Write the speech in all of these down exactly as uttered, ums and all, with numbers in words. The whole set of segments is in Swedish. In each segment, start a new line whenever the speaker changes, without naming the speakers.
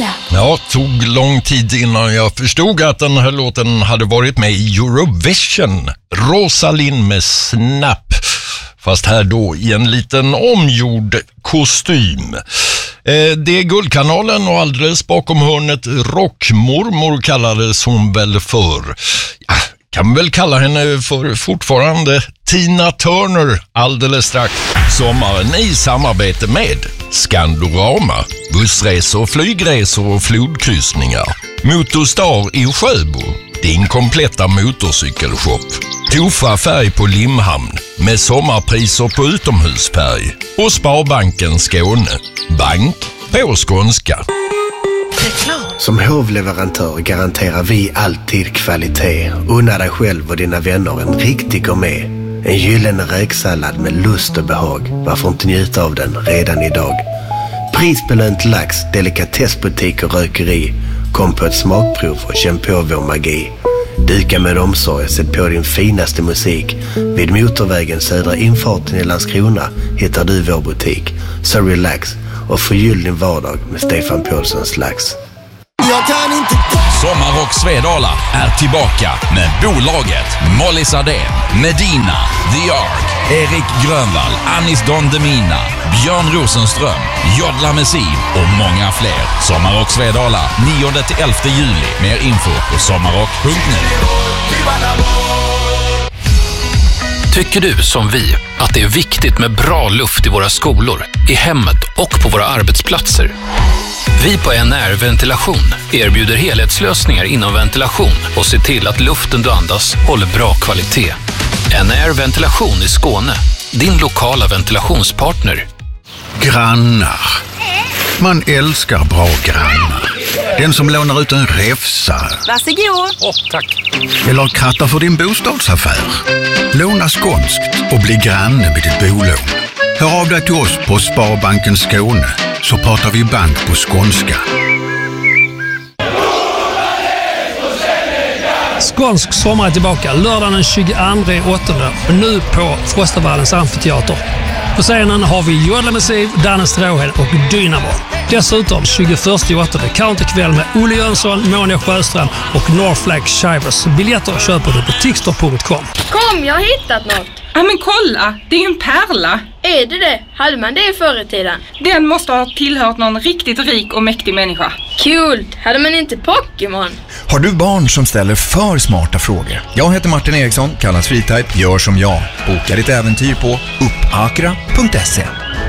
lyssna.
Ja, tog lång tid innan jag förstod att den här låten hade varit med i Eurovision. Rosalind med Snap. Fast här då i en liten omgjord kostym. Eh, det är Guldkanalen och alldeles bakom hörnet Rockmormor kallades hon väl för. Ja, kan väl kalla henne för fortfarande Tina Turner alldeles strax. Sommaren i samarbete med Skandorama, bussresor, flygresor och flodkryssningar. Motorstar i Sjöbo, din kompletta motorcykelshop. Tuffa färg på Limhamn med sommarpriser på utomhusfärg. Och Sparbanken Skåne, bank på skånska.
Som hovleverantör garanterar vi alltid kvalitet. Unna dig själv och dina vänner en riktig gourmet. En gyllene räksallad med lust och behag. Varför inte njuta av den redan idag? Prisbelönt lax, delikatessbutik och rökeri. Kom på ett smakprov och känn på vår magi. Dyka med omsorg, sätt på din finaste musik. Vid motorvägen södra infarten i Landskrona hittar du vår butik. Så relax och förgyll din vardag med Stefan Paulssons lax.
Jag kan inte...
Sommarrock Svedala är tillbaka med bolaget Molly Sardén, Medina, The Ark, Erik Grönvall, Anis Don Demina, Björn Rosenström, Jodla Messiv och många fler. Sommarrock Svedala nionde till elfte juli. Mer info på sommarrock punkt nu.
Tycker du som vi att det är viktigt med bra luft i våra skolor, i hemmet och på våra arbetsplatser? Vi på N R Ventilation erbjuder helhetslösningar inom ventilation och ser till att luften du andas håller bra kvalitet. N R Ventilation i Skåne, din lokala ventilationspartner.
Grannar. Man älskar bra grannar. Den som lånar ut en räfsa.
Varsågod.
Åh, oh, tack.
Eller krattar för din bostadsaffär. Låna skånskt och bli granne med ditt bolån. Hör av dig till oss på Sparbanken Skåne så pratar vi bank på skånska.
Skånsk sommar är tillbaka lördagen den tjugoandra åttonde och nu på Frostavallens amfiteater. På scenen har vi Jodla Messiv, Danne Stråhed och Dynamo. Dessutom tjugoförsta åttonde counterkväll med Olle Jönsson, Monia Sjöström och Northflag Shivers. Biljetter köper du på tixter punkt com.
Kom, jag har hittat något.
Ja men kolla, det är ju en pärla.
Är det det? Hade man det förr i tiden?
Den måste ha tillhört någon riktigt rik och mäktig människa.
Kul! Hade man inte Pokémon?
Har du barn som ställer för smarta frågor? Jag heter Martin Eriksson, kallas Freetype. Gör som jag. Boka ditt äventyr på uppakra punkt se.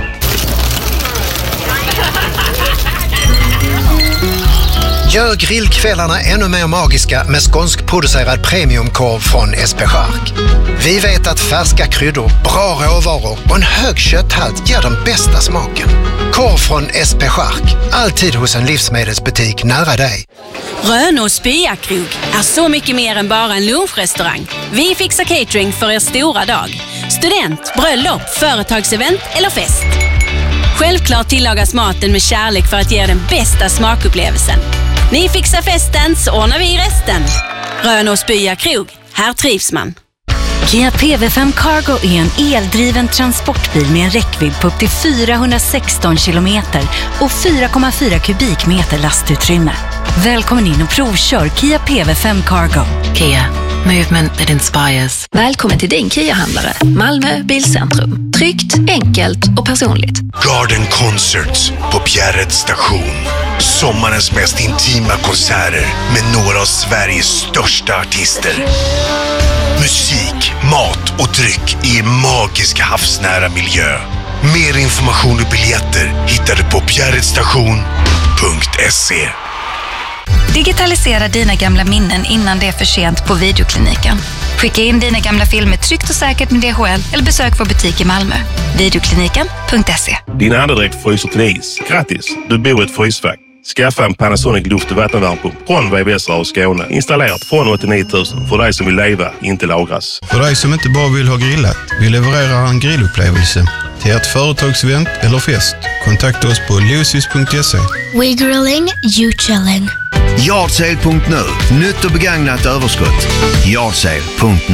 Gör grillkvällarna ännu mer magiska med skånskproducerad premiumkorv från S P Chark. Vi vet att färska kryddor, bra råvaror och en hög kötthalt ger den bästa smaken. Korv från S P Chark, alltid hos en livsmedelsbutik nära dig.
Rönås Byakrog är så mycket mer än bara en lunchrestaurang. Vi fixar catering för er stora dag. Student, bröllop, företagsevent eller fest. Självklart tillagas maten med kärlek för att ge den bästa smakupplevelsen. Ni fixar festen så ordnar vi resten. Rönås Byakrog, här trivs man.
Kia P V fem Cargo är en eldriven transportbil med en räckvidd på upp till fyrahundrasexton kilometer och fyra komma fyra kubikmeter lastutrymme. Välkommen in och provkör Kia P V fem Cargo.
Kia, movement that inspires. Välkommen till din Kia-handlare, Malmö Bilcentrum. Tryggt, enkelt och personligt.
Garden Concerts på Bjärred station. Sommarens mest intima konserter med några av Sveriges största artister. Musik, mat och dryck i en magisk havsnära miljö. Mer information och biljetter hittar du på bjärredstation punkt se.
Digitalisera dina gamla minnen innan det är för sent på Videokliniken. Skicka in dina gamla filmer tryggt och säkert med D H L eller besök vår butik i Malmö. Videokliniken punkt se.
Din andedräkt fryser till is. Grattis, du bor i ett frysfack. Skaffa en Panasonic luft- och vattenvärmepump från V V S och Skåne. Installerat från åttionio tusen för dig som vill leva, inte lagras.
För dig som inte bara vill ha grillat, vi levererar en grillupplevelse till ert företagsevent eller fest. Kontakta oss på lucis punkt se.
We grilling, you chilling.
Yardsale punkt nu. Nytt och begagnat överskott. Yardsale punkt nu.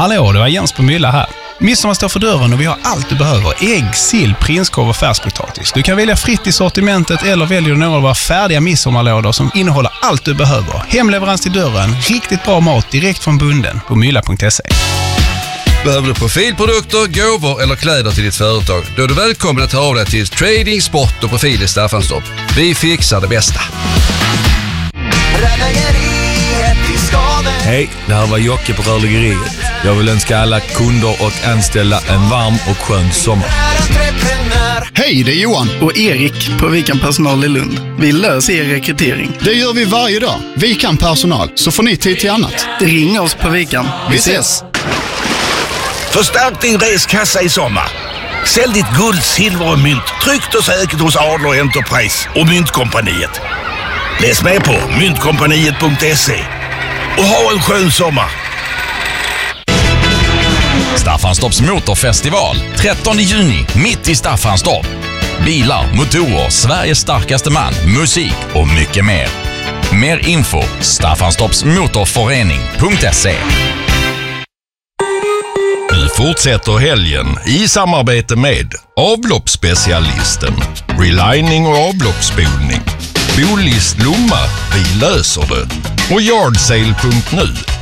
Hallå, det var Jens på Mylla här. Midsommar står för dörren och vi har allt du behöver. Ägg, sill, prinskorv och färskpotatis. Du kan välja fritt i sortimentet eller väljer några av våra färdiga midsommarlådor som innehåller allt du behöver. Hemleverans till dörren, riktigt bra mat direkt från bunden på mylla punkt se.
Behöver du profilprodukter, gåvor eller kläder till ditt företag? Då är du välkommen att höra av dig till Trading, Sport och Profil i Staffanstorp. Vi fixar det bästa.
Hej, det här var Jocke på Rörläggeriet. Jag vill önska alla kunder och anställda en varm och skön sommar.
Hej, det är Johan och Erik på Vikan Personal i Lund. Vi löser er rekrytering.
Det gör vi varje dag. Vikan Personal, så får ni tid till annat.
Ring oss på Vikan. Vi ses!
Förstärk din reskassa i sommar. Sälj ditt guld, silver och mynt tryggt och säkert hos Adler Enterprise och Myntkompaniet. Läs med på myntkompaniet punkt se och ha en skön sommar.
Staffanstorps motorfestival trettonde juni mitt i Staffanstorp. Bilar, motorer, Sveriges starkaste man, musik och mycket mer. Mer info staffanstorps motorförening punkt se.
Nu fortsätter helgen i samarbete med avloppsspecialisten, relining och avloppsspolning, Bolist Lomma, vi löser det, och Yardsale punkt nu,